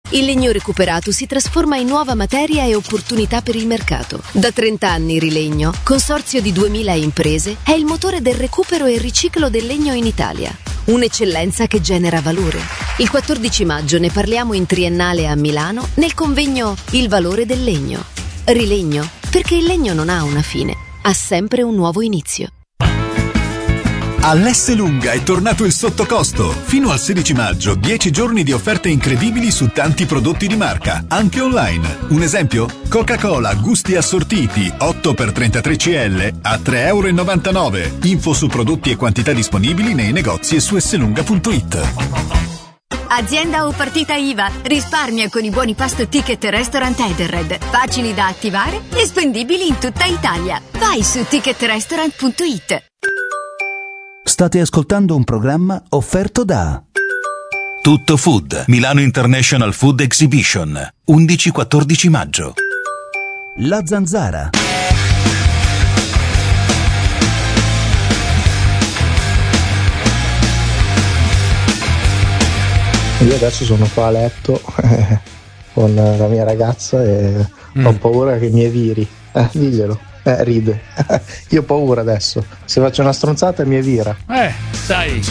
Il legno recuperato si trasforma in nuova materia e opportunità per il mercato. Da 30 anni Rilegno, consorzio di 2000 imprese, è il motore del recupero e riciclo del legno in Italia. Un'eccellenza che genera valore. Il 14 maggio ne parliamo in triennale a Milano nel convegno Il valore del legno. Rilegno, perché il legno non ha una fine, ha sempre un nuovo inizio. All'Esselunga è tornato il sottocosto. Fino al 16 maggio, 10 giorni di offerte incredibili su tanti prodotti di marca, anche online. Un esempio? Coca-Cola gusti assortiti 8x33 CL a €3,99. Info su prodotti e quantità disponibili nei negozi e su esselunga.it. Azienda o partita IVA, risparmia con i buoni pasto Ticket Restaurant Edenred. Facili da attivare e spendibili in tutta Italia. Vai su ticketrestaurant.it. State ascoltando un programma offerto da Tutto Food, Milano International Food Exhibition, 11-14 maggio. La Zanzara. Io adesso sono qua a letto con la mia ragazza e ho paura che mi eviri. Diglielo. Ride. Io ho paura adesso. Se faccio una stronzata mi evira. Sai.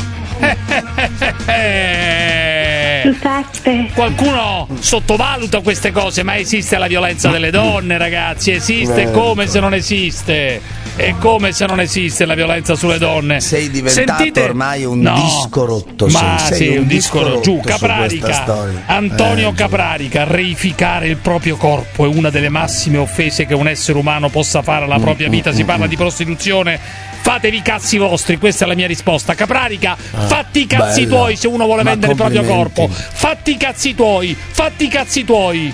Qualcuno sottovaluta queste cose, ma esiste la violenza delle donne, ragazzi. Esiste come se non esiste. È come se non esiste la violenza sulle donne. Sei diventato ormai un disco rotto. Ma sei un disco rotto. Giù, Caprarica. Antonio Caprarica, reificare il proprio corpo è una delle massime offese che un essere umano possa fare alla propria vita. Si parla di prostituzione. Fatevi i cazzi vostri, questa è la mia risposta. Caprarica, fatti i cazzi tuoi se uno vuole vendere il proprio corpo. Fatti i cazzi tuoi, fatti i cazzi tuoi.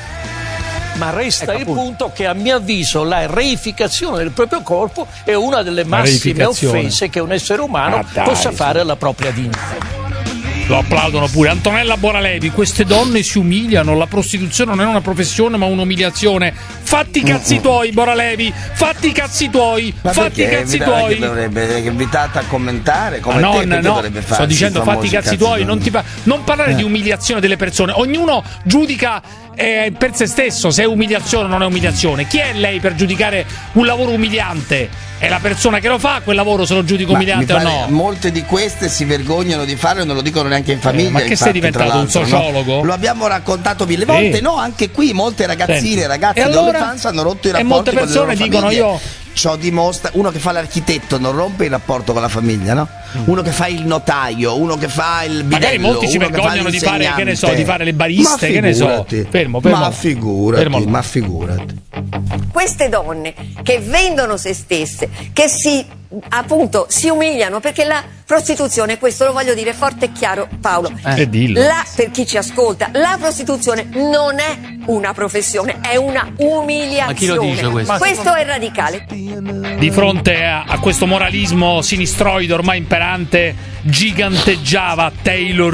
Ma resta il punto che a mio avviso la reificazione del proprio corpo è una delle massime offese che un essere umano possa fare alla propria dignità. Lo applaudono pure. Antonella Boralevi, queste donne si umiliano, la prostituzione non è una professione ma un'umiliazione. Fatti i cazzi tuoi, Boralevi, fatti i cazzi tuoi, fatti i cazzi tuoi. Dovrebbe invitata a commentare come dovrebbe fare. Sto dicendo fatti i cazzi tuoi, non parlare di umiliazione delle persone. Ognuno giudica per se stesso se è umiliazione o non è umiliazione. Chi è lei per giudicare un lavoro umiliante? È la persona che lo fa quel lavoro, se lo giudico umiliante o no? Molte di queste si vergognano di farlo e non lo dicono neanche in famiglia. Ma che sei diventato un sociologo? No? Lo abbiamo raccontato mille volte, no? Anche qui molte ragazzine, ragazzi di OnlyFans hanno rotto i rapporti. E molte persone dicono io. Ciò dimostra uno che fa l'architetto non rompe il rapporto con la famiglia, no? Uno che fa il notaio, uno che fa il bidello, magari molti si vergognano di fare, che ne so, di fare le bariste, che ne so. Fermo. Ma figurati. Queste donne che vendono se stesse, che si umiliano, perché la prostituzione, questo lo voglio dire forte e chiaro, Paolo, per chi ci ascolta, la prostituzione non è una professione, è una umiliazione. Ma chi lo dice questo? Questo è radicale. Di fronte a questo moralismo sinistroide ormai imperante, giganteggia Taylor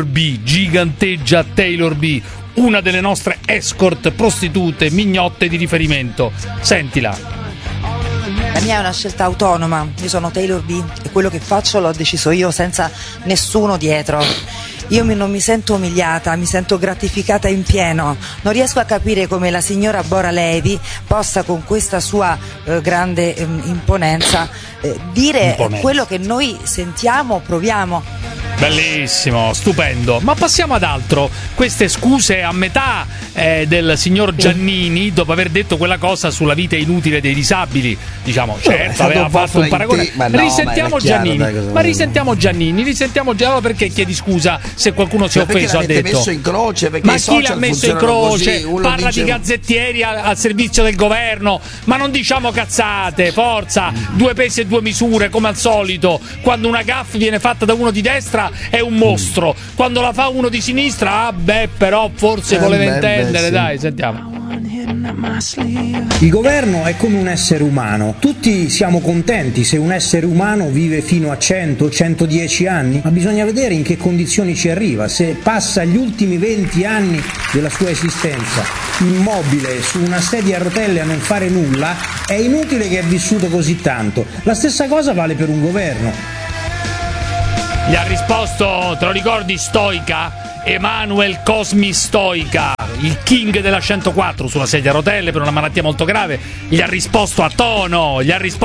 B, una delle nostre escort prostitute mignotte di riferimento. Sentila. La mia è una scelta autonoma, io sono Taylor B e quello che faccio l'ho deciso io senza nessuno dietro. Io non mi sento umiliata, mi sento gratificata in pieno. Non riesco a capire come la signora Boralevi possa con questa sua grande imponenza dire quello che noi sentiamo, proviamo. Bellissimo, stupendo. Ma passiamo ad altro. Queste scuse a metà del signor Giannini, dopo aver detto quella cosa sulla vita inutile dei disabili, diciamo, certo, aveva fatto un paragone. Risentiamo Giannini, perché chiedi scusa se qualcuno si è offeso, ha detto. Messo in croce, ma chi l'ha messo in croce? Parla di gazzettieri al servizio del governo, ma non diciamo cazzate, forza, 2 pesi e 2 misure come al solito. Quando una gaffe viene fatta da uno di destra è un mostro, quando la fa uno di sinistra però forse voleva intendere, dai, sentiamo. Il governo è come un essere umano, tutti siamo contenti se un essere umano vive fino a 100-110 anni, ma bisogna vedere in che condizioni ci arriva. Se passa gli ultimi 20 anni della sua esistenza immobile su una sedia a rotelle a non fare nulla, è inutile che è vissuto così tanto. La stessa cosa vale per un governo. Gli ha risposto, te lo ricordi, Stoica? Emanuel Cosmi Stoica, il king della 104 sulla sedia a rotelle per una malattia molto grave, gli ha risposto a tono,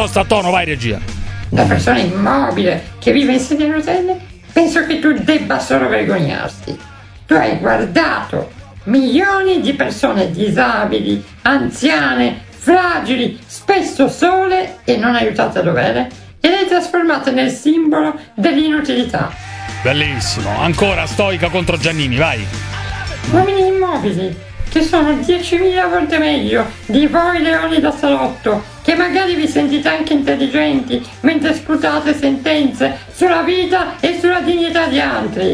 vai regia. Da persona immobile che vive in sedia a rotelle, penso che tu debba solo vergognarti. Tu hai guardato milioni di persone disabili, anziane, fragili, spesso sole e non aiutate a dovere, e le hai trasformate nel simbolo dell'inutilità. Bellissimo, ancora Stoica contro Giannini, vai. Uomini immobili, che sono 10.000 volte meglio di voi leoni da salotto, che magari vi sentite anche intelligenti mentre sputate sentenze sulla vita e sulla dignità di altri.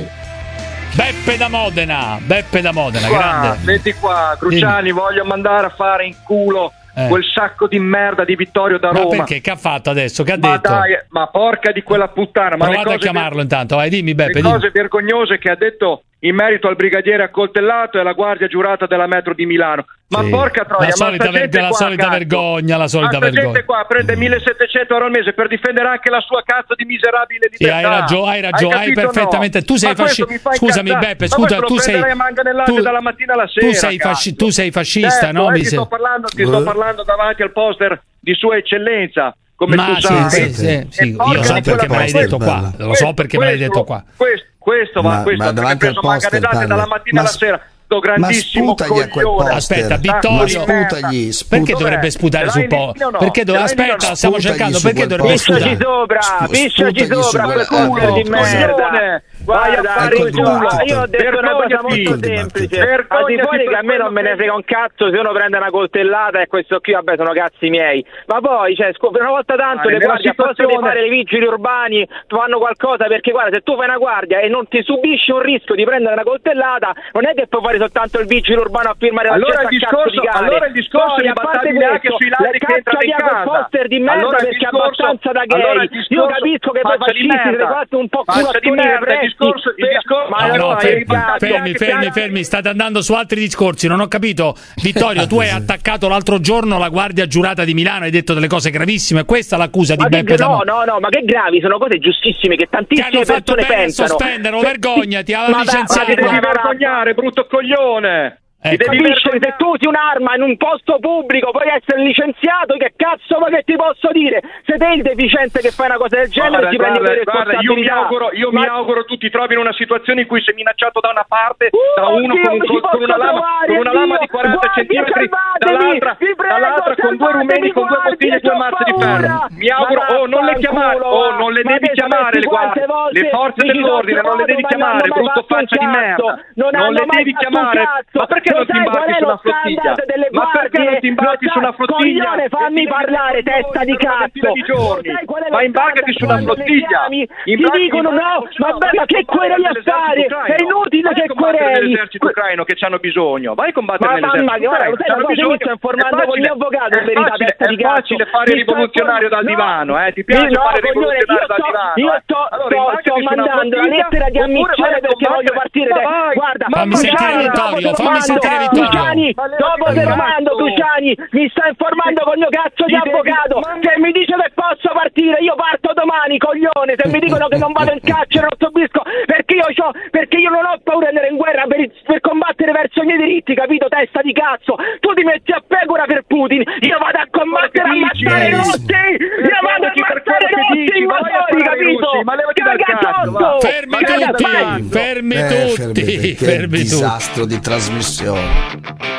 Beppe da Modena, qua, grande. Senti qua, Cruciani, voglio mandare a fare in culo quel sacco di merda di Vittorio da Roma. Ma perché? Che ha fatto adesso? Che ha ma detto? Dai, ma porca di quella puttana. Provate a chiamarlo intanto, vai, dimmi Beppe. Le cose vergognose che ha detto in merito al brigadiere accoltellato e alla guardia giurata della metro di Milano. Ma sì, porca troia, la solita vergogna. Gente qua prende 1.700 euro al mese per difendere anche la sua cazzo di miserabile libertà. Sì, hai ragione, hai perfettamente. No? Tu sei fascista. Scusami Beppe, scusa, tu sei dalla mattina alla sera. Tu sei fascista, certo, no? Ti sto parlando davanti al poster di Sua Eccellenza. Come tu sai. Sì. Io so perché me l'hai detto qua. Lo so perché me l'hai detto qua. Questo va davanti al poster dalla mattina alla sera. Grandissimo coglione. Aspetta, Vittorio, perché dovrebbe sputare sul po'? Perché aspetta, stiamo cercando, perché dovrebbe sputare? Pisciaci sopra quel culo di merda. Vai a fare il culo. Io ho detto una cosa molto semplice. Al di fuori che a me non me ne frega un cazzo se uno prende una coltellata e questo qui, vabbè, sono cazzi miei. Ma poi, una volta tanto le guardie, a posto di fare i vigili urbani, fanno qualcosa, perché guarda, se tu fai una guardia e non ti subisci un rischio di prendere una coltellata, non è che puoi fare soltanto il vigile urbano a firmare la allora il discorso di battaglia anche sui ladri che entrano in casa. Poster di merda perché è abbastanza da gay. Io capisco che poi fascisti siete fatti un po' fermi, state andando su altri discorsi, non ho capito. Vittorio, tu hai attaccato l'altro giorno la guardia giurata di Milano, hai detto delle cose gravissime, questa è l'accusa di Beppe da Modena. No, ma che gravi, sono cose giustissime che tantissime persone pensano. Sospendere, vergognati, aveva licenziato. Ma ti devi vergognare, brutto coglione. Capisci che se tu usi un'arma in un posto pubblico puoi essere licenziato, che cazzo ma che ti posso dire? Se te il deficiente che fai una cosa del genere ti prendi per responsabilità. Io mi auguro tu ti trovi in una situazione in cui sei minacciato da una parte, da uno con una lama di 40 centimetri, dall'altra con due rumeni, con due bottiglie e due mazze di ferro. Mi auguro, non le chiamare, non le devi chiamare le guardie, le forze dell'ordine, non le devi chiamare, brutto faccia di merda, non le devi chiamare. Ma perché non ti imbarchi su una flottiglia? Ma perché non ti imbarchi su una flottiglia? Fammi parlare, testa di cazzo. Ma imbarcati su una flottiglia. Ti dicono no, ma che quereli a fare? È inutile che quereli. L'esercito ucraino che ci hanno bisogno. Vai a combattere nell'esercito ucraino. Mi sto informando con il mio avvocato. È facile fare il rivoluzionario dal divano, ti piace fare il rivoluzionario dal divano? Io sto mandando la lettera di ammissione perché voglio partire. Guarda, fammi sentire Vittorio. Cruciani, dopo te lo mando, Cruciani, mi sta informando con il mio cazzo di avvocato che mi dice che posso partire. Io parto domani, coglione. Se mi dicono che non vado in carcere non subisco, perché io non ho paura di andare in guerra per combattere verso i miei diritti, capito, testa di cazzo? Tu ti metti a pecora per Putin, io vado a combattere a ammazzare Rossi, io vado a ammazzare Rossi in motori, capito? Ma levati dal cazzo. Fermi tutti. Disastro di trasmissione.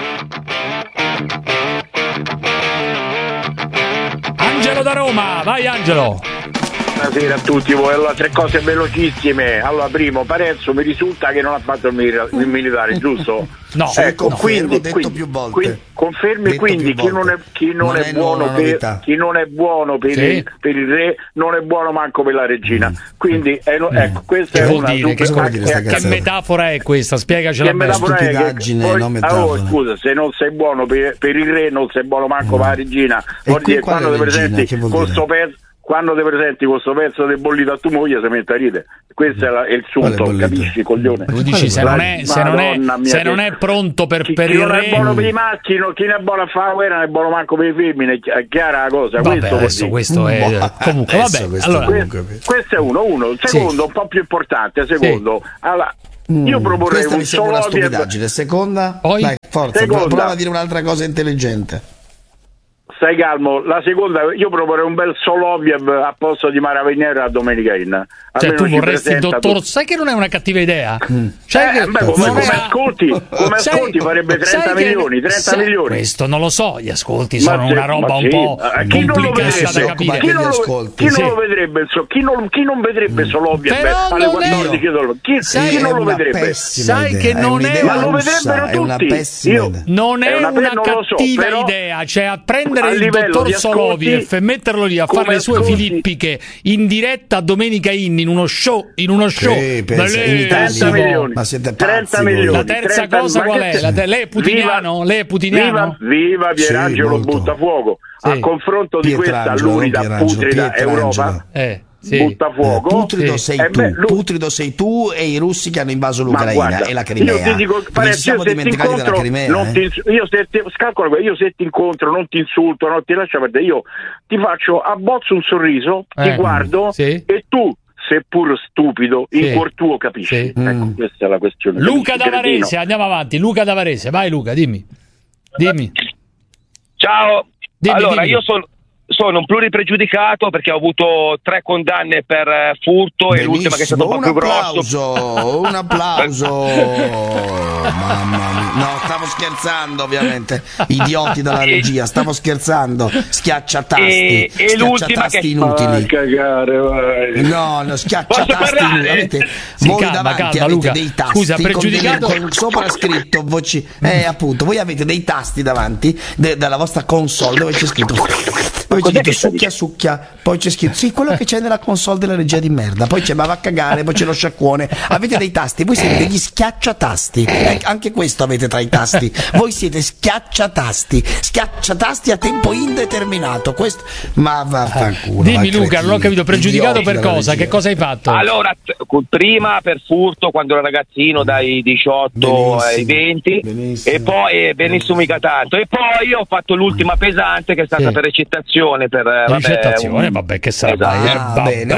Angelo da Roma, vai Angelo. Buonasera a tutti voi. Allora, tre cose velocissime. Allora, primo, Parenzo mi risulta che non ha fatto il militare, giusto? No, ecco, quindi ho detto più volte. Confermi quindi chi non è buono per il re non è buono manco per la regina. Quindi ecco, questa è una che metafora è questa? Spiegacela bene. Scusa, se non sei buono per il re non sei buono manco per la regina. Vuol dire quando ti presenti con sto pezzo, quando ti presenti con questo pezzo di bollito a tua moglie si mette a ridere. Questo è il sunto, capisci, coglione? Tu dici se non è pronto per il re. Chi non è buono per i maschi, chi non è buono a fare la guerra non è buono manco per i femmine, è chiara la cosa. Vabbè, questo è comunque vabbè. Allora, questo è uno. Secondo, un po' più importante, allora, Io proporrei questa un mi sembra una Soloviev. stupidaggine. Seconda? Poi? Dai, forza, prova a dire un'altra cosa intelligente. Stai calmo. La seconda, io proporrei un bel Soloviev a posto di Maraviniera a Domenica Inn. Cioè, tu vorresti il dottor. Sai che non è una cattiva idea? Cioè, come ascolti farebbe 30 milioni. 30 milioni. Questo non lo so. Gli ascolti sono una roba un po' complicata da capire. Chi non lo vedrebbe? Chi non vedrebbe Soloviev alle 14? Chi non lo vedrebbe? Sai che non è ma lo vedrebbero tutti. Non è una cattiva idea. Cioè, a prendere il dottor Soloviev e metterlo lì a fare le sue filippiche in diretta a Domenica Inn in uno show bellissimo. Ma siete 30 milioni. La terza cosa qual è? Lei è putiniano? Viva Pierangelo Buttafuoco. A confronto di questa l'unica putrida Europa. Buttafuoco. Putrido sei tu. Putrido sei tu e i russi che hanno invaso l'Ucraina e la Crimea. Io ti dico, siamo dimenticati della Crimea. Io se ti incontro non ti insulto, non ti lascio perdere, io ti faccio abbozzo un sorriso, ti guardo e tu, seppur stupido, in cuor tuo capisci. Ecco, questa è la questione. Luca da Varese, andiamo avanti. Luca da Varese, vai Luca, dimmi. Ciao. Dimmi. Io sono un pluripregiudicato perché ho avuto 3 condanne per furto. Benissimo. E l'ultima che è stato un po' più grosso. Un applauso. Mamma mia. No, stavo scherzando, ovviamente. Idioti dalla regia, stavo scherzando. Schiacciatasti. E l'ultima che inutili. No, schiacciatasti inutili. Voi davanti avete Luca. dei tasti. Scusa, pregiudicato con sopra scritto voci. Appunto, voi avete dei tasti davanti dalla vostra console dove c'è scritto. Poi c'è scritto succhia, poi c'è scritto sì, quello che c'è nella console della regia di merda, poi c'è ma va a cagare, poi c'è lo sciacquone. Avete dei tasti, voi siete degli schiacciatasti, anche questo avete tra i tasti, voi siete schiacciatasti a tempo indeterminato. Questo ma vaffanculo. Dimmi Luca, non ho capito, pregiudicato per cosa? Che cosa hai fatto? Allora, prima per furto quando ero ragazzino dai 18 ai 20 e poi benissimo mica tanto, e poi ho fatto l'ultima pesante che è stata per recitazione vabbè che sarà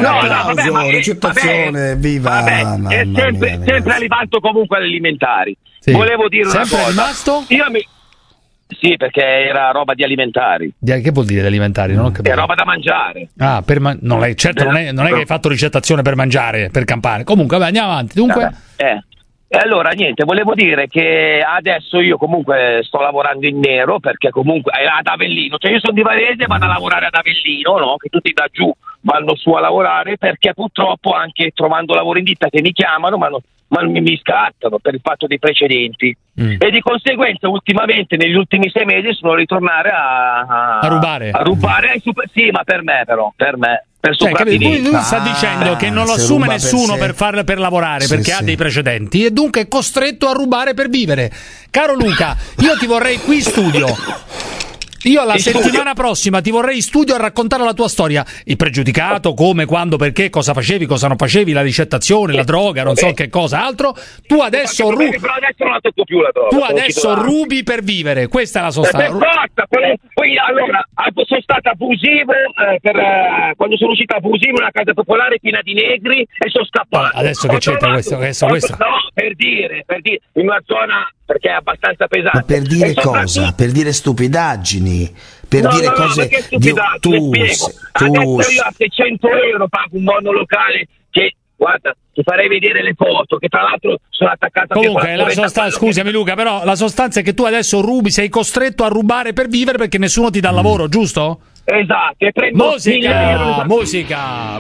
recitazione, viva. È sempre arrivato comunque alle alimentari. Volevo dire una cosa. Rimasto? Sì, perché era roba di alimentari. Che vuol dire di alimentari? Non ho capito. È roba da mangiare. Non è che hai fatto ricettazione per mangiare, per campare. Comunque, andiamo avanti. Dunque. E allora niente, volevo dire che adesso io comunque sto lavorando in nero perché comunque è ad Avellino, cioè io sono di Varese, vado a lavorare ad Avellino, no? Che tutti da giù vanno su a lavorare perché purtroppo anche trovando lavoro in ditta che mi chiamano ma mi scattano per il fatto dei precedenti e di conseguenza ultimamente negli ultimi 6 mesi sono ritornare a rubare. Sì, ma per me per lui sta dicendo che non lo assume nessuno per lavorare perché ha dei precedenti e dunque è costretto a rubare per vivere. Caro Luca, io ti vorrei qui in studio. Io la settimana prossima ti vorrei in studio a raccontare la tua storia, il pregiudicato, come, quando, perché, cosa facevi, cosa non facevi, la ricettazione, la droga, non so che cosa altro. Tu adesso rubi. Però adesso non la tocco più la droga. Tu adesso rubi per vivere, questa è la sostanza. Poi allora sono stato abusivo quando sono uscito abusivo in una casa popolare piena di negri e sono scappato. Adesso che c'entra questo? No, per dire in una zona perché è abbastanza pesante. Ma per dire cosa? Per dire stupidaggini, per dire cose di tu. Adesso io a 600 euro pago un monolocale che guarda, ti farei vedere le foto che tra l'altro sono attaccata. Comunque scusami Luca, però la sostanza è che tu adesso rubi, sei costretto a rubare per vivere perché nessuno ti dà lavoro, giusto? Esatto, e prendo musica.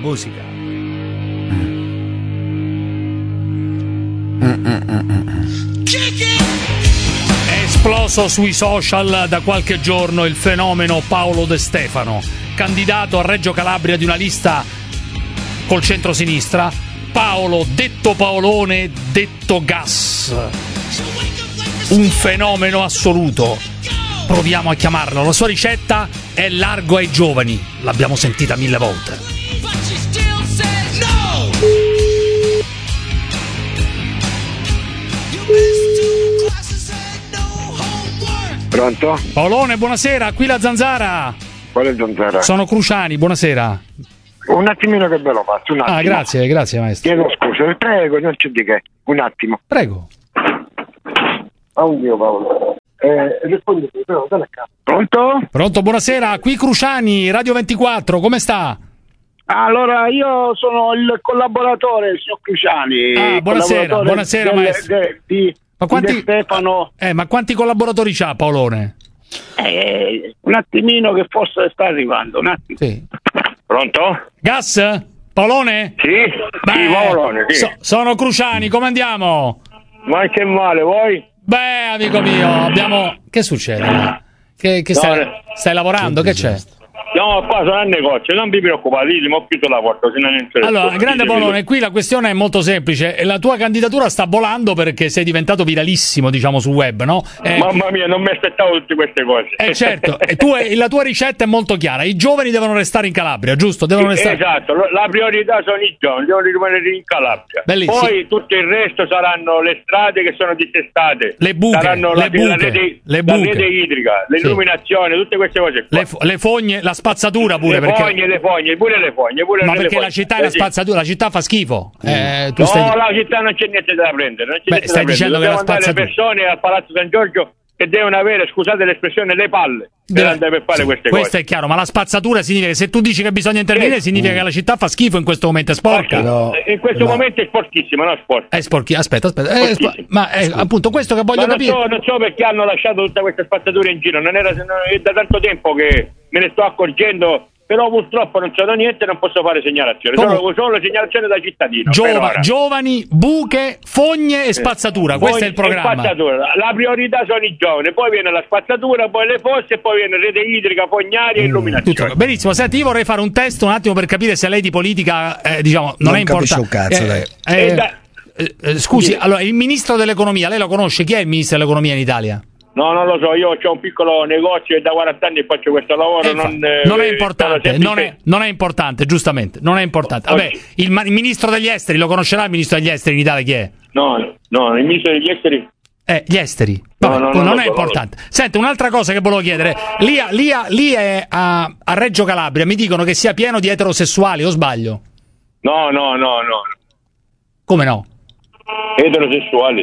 È esploso sui social da qualche giorno il fenomeno Paolo De Stefano, candidato a Reggio Calabria di una lista col centro-sinistra. Paolo, detto Paolone, detto Gas, un fenomeno assoluto. Proviamo a chiamarlo. La sua ricetta è largo ai giovani, l'abbiamo sentita 1000 volte. Pronto? Paolone, buonasera, qui la Zanzara. Quale Zanzara? Sono Cruciani, buonasera. Un attimino che ve lo faccio, un attimo. Grazie maestro. Chiedo scusa. scusa, prego, non c'è di che. Un attimo. Prego. Oh mio Paolo. Rispondi, però, dalla casa. Pronto? Pronto, buonasera. Qui Cruciani, Radio 24, come sta? Allora, io sono il collaboratore, il signor Cruciani. Buonasera maestro. Ma quanti, Stefano. Ma quanti collaboratori c'ha Paolone? Un attimino che forse sta arrivando, un attimo. Sì. Pronto? Gas? Paolone? Sì, Paolone, sì. Sono Cruciani, come andiamo? Ma che male, voi? Beh, amico mio, abbiamo... Che succede? Che stai lavorando? Che c'è? No, qua sono al negozio, non vi preoccupate, io mi ho chiuso la porta. Allora, grande Paolone, qui la questione è molto semplice. La tua candidatura sta volando perché sei diventato viralissimo, diciamo, sul web, no? Mamma mia, non mi aspettavo tutte queste cose. Certo, e la tua ricetta è molto chiara. I giovani devono restare in Calabria, giusto? Esatto, la priorità sono i giovani, devono rimanere in Calabria. Bellissimo. Poi tutto il resto saranno le strade che sono dissestate. Le buche, saranno la rete idrica, l'illuminazione, tutte queste cose qua. Le fogne, la spazzatura pure, le fogne. Ma perché la città è la spazzatura, la città fa schifo. La città non c'è niente da prendere. Stai dicendo che la spazzatura... le persone al Palazzo San Giorgio che devono avere, scusate l'espressione, le palle per andare per fare queste cose. Questo è chiaro, ma la spazzatura significa che se tu dici che bisogna intervenire, significa che la città fa schifo in questo momento, è sporca. In questo momento è sporchissima, no? È sporchi. Aspetta. Ma è appunto questo che voglio capire. Non so perché hanno lasciato tutta questa spazzatura in giro, è da tanto tempo che me ne sto accorgendo. Però purtroppo non c'è da niente, non posso fare segnalazione. Solo segnalazione da cittadino. Giovani, buche, fogne e spazzatura. Questo è il programma. La priorità sono i giovani, poi viene la spazzatura, poi le fosse, poi viene rete idrica, fognaria e illuminazione. Benissimo, senti, io vorrei fare un test un attimo per capire se lei di politica, diciamo, non è importante. Un cazzo, lei. Scusi, allora, il ministro dell'economia, lei lo conosce? Chi è il ministro dell'economia in Italia? No, non lo so, io ho un piccolo negozio e da 40 anni faccio questo lavoro. Non è importante, non è importante, giustamente, non è importante. Vabbè, il ministro degli esteri, lo conoscerà il ministro degli esteri in Italia chi è? No, il ministro degli esteri. Gli esteri. Vabbè, non è importante. Senti, un'altra cosa che volevo chiedere. Lì è a Reggio Calabria, mi dicono che sia pieno di eterosessuali, o sbaglio? No. Come no? Eterosessuali?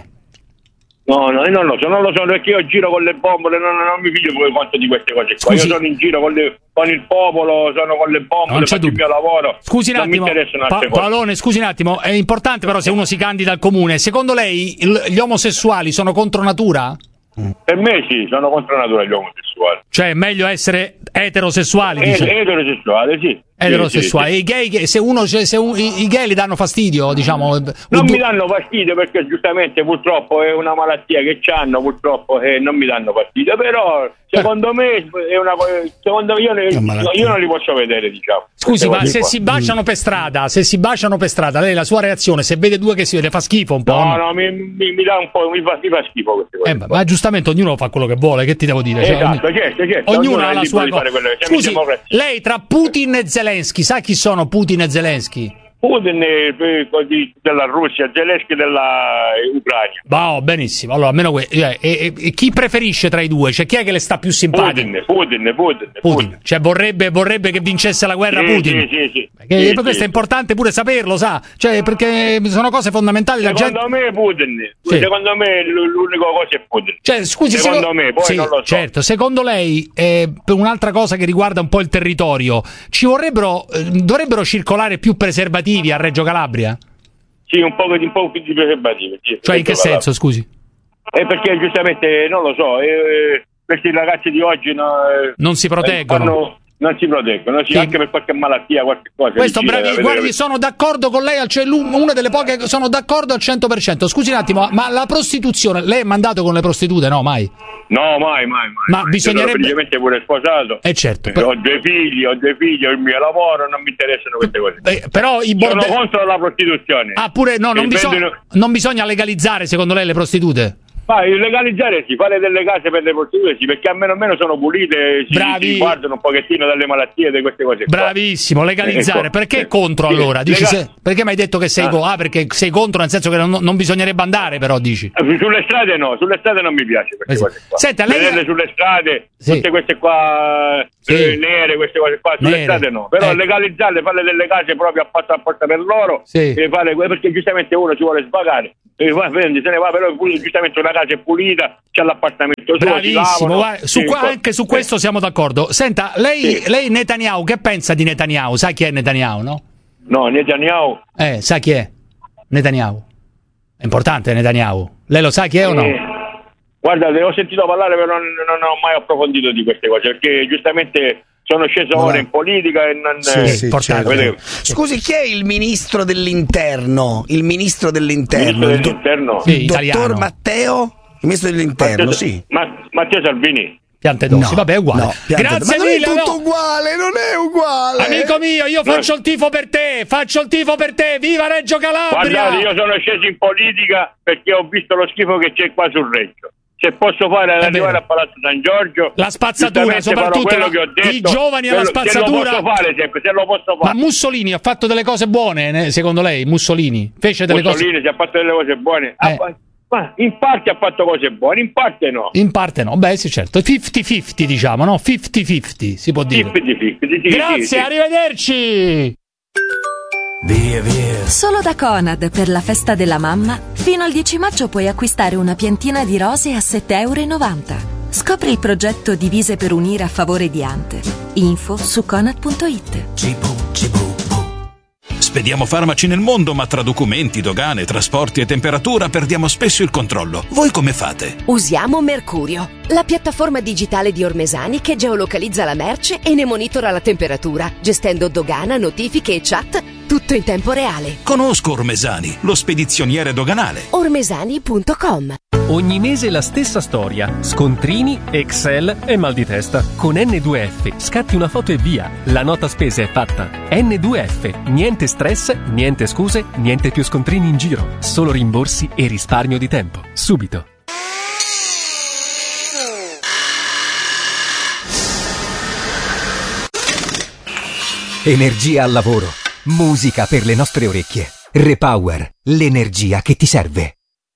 No, io non lo so, perché io giro con le bombole, non mi figlio come conto di queste cose qua. Io sono in giro con il popolo, sono con le bombole, faccio il mio lavoro. Scusi un attimo, Paolone, scusi un attimo, è importante però se uno si candida al comune. Secondo lei gli omosessuali sono contro natura? Per me sì, sono contro natura gli omosessuali. Cioè è meglio essere eterosessuali, dice? Eterosessuale, sì. Eterosessuali. Sì. I gay, se i gay gli danno fastidio, diciamo? Non mi danno fastidio perché giustamente purtroppo è una malattia che c'hanno, purtroppo, e non mi danno fastidio, però secondo me è una io non li posso vedere, diciamo. Scusi, ma se si baciano per strada, lei la sua reazione, se vede due che si vede, fa schifo un po'? No, mi dà un po', mi fa schifo queste cose. Ma giustamente ognuno fa quello che vuole, che ti devo dire? Esatto, certo. Ognuno ha la sua cosa. Scusi, lei tra Putin e Zelensky, sa chi sono Putin e Zelensky? Putin della Russia, Zelensky della Ucraina. Benissimo. Allora, almeno chi preferisce tra i due? Cioè, chi è che le sta più simpatico? Putin. Cioè, vorrebbe che vincesse la guerra Putin. Sì. Questo è importante pure saperlo, sa? Cioè, perché sono cose fondamentali. Secondo me Putin. Sì. Secondo me l'unica cosa è Putin. Cioè, scusi, secondo me, poi non lo so. Certo, secondo lei, per un'altra cosa che riguarda un po' il territorio, dovrebbero circolare più preservativi a Reggio Calabria? Sì, un po' più di preservativi. Sì, cioè, in che senso, scusi? Perché giustamente, non lo so, questi ragazzi di oggi non si proteggono. Non si proteggono, sì, anche per qualche malattia, qualche cosa. Questo, bravi, guardi, sono d'accordo con lei, una delle poche che sono d'accordo al 100%. Scusi un attimo, ma la prostituzione, lei è mandato con le prostitute? No, mai? No, mai. Ma bisognerebbe... Sono praticamente pure sposato. Certo. Ho due figli, ho il mio lavoro, non mi interessano queste cose. Però sono contro la prostituzione. Pure no, non bisogna legalizzare, secondo lei, le prostitute? Ma legalizzare sì, fare delle case per le prostitute sì, perché almeno sono pulite, si guardano un pochettino dalle malattie di queste cose. Bravissimo, legalizzare. Perché contro allora? Dici perché mi hai detto che sei perché sei contro, nel senso che non bisognerebbe andare, però dici. Sulle strade non mi piace queste cose qua. Senta, vederle sulle strade, tutte queste qua nere, queste cose qua, sulle strade no. Però legalizzarle, fare delle case proprio apposta per loro, e fare, perché giustamente uno ci vuole svagare. Se ne va, però giustamente una casa è pulita, c'è l'appartamento suo. Bravissimo, anche su questo siamo d'accordo. Senta, lei Netanyahu, che pensa di Netanyahu? Sa chi è Netanyahu, no? No, Netanyahu. Sa chi è Netanyahu? È importante Netanyahu. Lei lo sa chi è o no? Guarda, ne ho sentito parlare, però non ho mai approfondito di queste cose, perché giustamente sono sceso ora in politica e non certo. Scusi, chi è il ministro dell'interno? Il ministro dell'interno? Il dottor Matteo? Il ministro dell'interno, Matteo Salvini. Piantedosi, vabbè, è uguale. Grazie mille. Ma non è tutto uguale, non è uguale. Amico mio, io faccio il tifo per te, viva Reggio Calabria! Guardate, io sono sceso in politica perché ho visto lo schifo che c'è qua sul Reggio. Se posso fare ad arrivare a Palazzo San Giorgio, la spazzatura, soprattutto i giovani alla spazzatura, se lo posso fare sempre, se lo posso fare. Ma Mussolini ha fatto delle cose buone, secondo lei? Mussolini fece delle cose. Mussolini si ha fatto delle cose buone. Ma in parte ha fatto cose buone, in parte no. In parte no, beh sì, certo. 50-50 diciamo, no? 50-50 si può dire. 50-50. Grazie, arrivederci. Via. Solo da Conad, per la festa della mamma, fino al 10 maggio puoi acquistare una piantina di rose a €7,90. Scopri il progetto Divise per unire a favore di Ante. Info su conad.it. Spediamo farmaci nel mondo, ma tra documenti, dogane, trasporti e temperatura perdiamo spesso il controllo. Voi come fate? Usiamo Mercurio, la piattaforma digitale di Ormesani che geolocalizza la merce e ne monitora la temperatura, gestendo dogana, notifiche e chat, tutto in tempo reale. Conosco Ormesani, lo spedizioniere doganale. Ormesani.com. Ogni mese la stessa storia, scontrini, Excel e mal di testa. Con N2F scatti una foto e via, la nota spesa è fatta. N2F, niente stress, niente scuse, niente più scontrini in giro, solo rimborsi e risparmio di tempo. Subito. Energia al lavoro, musica per le nostre orecchie. Repower, l'energia che ti serve.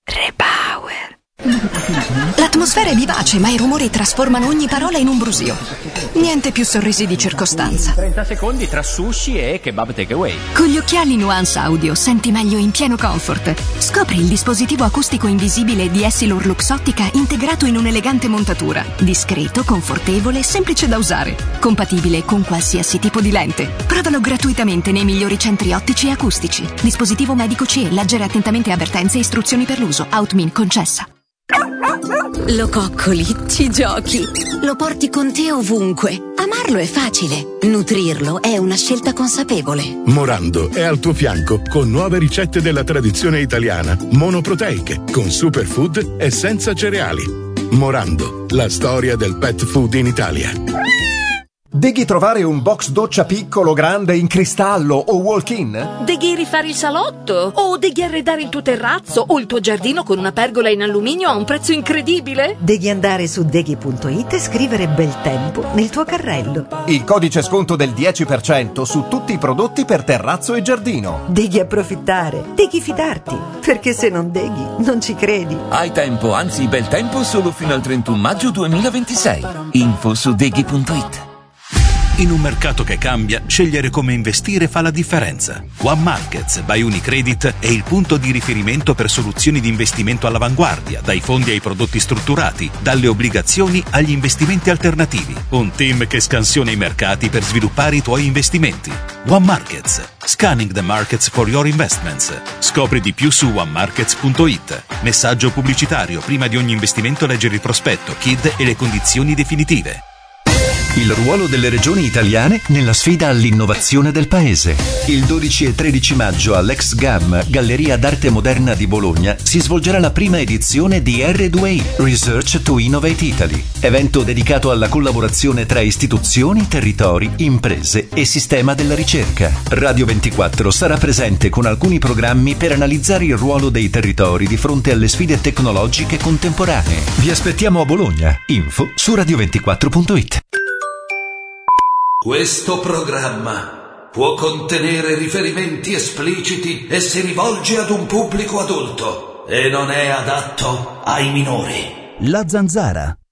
L'atmosfera è vivace, ma i rumori trasformano ogni parola in un brusio. Niente più sorrisi di circostanza. 30 secondi tra sushi e kebab takeaway. Con gli occhiali Nuance Audio senti meglio in pieno comfort. Scopri il dispositivo acustico invisibile di Essilor Luxottica integrato in un'elegante montatura. Discreto, confortevole, semplice da usare. Compatibile con qualsiasi tipo di lente. Provalo gratuitamente nei migliori centri ottici e acustici. Dispositivo medico CE, leggere attentamente avvertenze e istruzioni per l'uso. Outmin concessa. Lo coccoli, ci giochi, lo porti con te ovunque. Amarlo è facile, nutrirlo è una scelta consapevole. Morando è al tuo fianco con nuove ricette della tradizione italiana, monoproteiche, con superfood e senza cereali. Morando, la storia del pet food in Italia. Deghi trovare un box doccia piccolo, grande, in cristallo o walk-in? Deghi rifare il salotto? O deghi arredare il tuo terrazzo o il tuo giardino con una pergola in alluminio a un prezzo incredibile? Deghi andare su deghi.it e scrivere bel tempo nel tuo carrello. Il codice sconto del 10% su tutti i prodotti per terrazzo e giardino. Deghi approfittare, deghi fidarti, perché se non deghi non ci credi. Hai tempo, anzi bel tempo solo fino al 31 maggio 2026. Info su deghi.it. In un mercato che cambia, scegliere come investire fa la differenza. One Markets by Unicredit è il punto di riferimento per soluzioni di investimento all'avanguardia, dai fondi ai prodotti strutturati, dalle obbligazioni agli investimenti alternativi. Un team che scansiona i mercati per sviluppare i tuoi investimenti. One Markets. Scanning the markets for your investments. Scopri di più su onemarkets.it. Messaggio pubblicitario. Prima di ogni investimento leggere il prospetto, KID e le condizioni definitive. Il ruolo delle regioni italiane nella sfida all'innovazione del paese. Il 12 e 13 maggio all'Ex GAM, Galleria d'Arte Moderna di Bologna, si svolgerà la prima edizione di R2I, Research to Innovate Italy, evento dedicato alla collaborazione tra istituzioni, territori, imprese e sistema della ricerca. Radio 24 sarà presente con alcuni programmi per analizzare il ruolo dei territori di fronte alle sfide tecnologiche contemporanee. Vi aspettiamo a Bologna. Info su radio24.it. Questo programma può contenere riferimenti espliciti e si rivolge ad un pubblico adulto e non è adatto ai minori. La Zanzara.